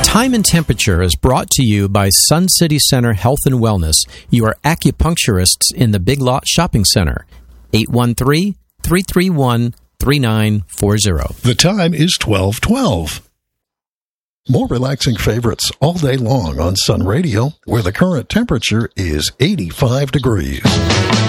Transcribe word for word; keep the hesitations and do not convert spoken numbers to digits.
Time and Temperature is brought to you by Sun City Center Health and Wellness, your acupuncturists in the Big Lot Shopping Center. eight one three, three three one, three nine four zero. The time is twelve twelve. More relaxing favorites all day long on Sun Radio, where the current temperature is eighty-five degrees.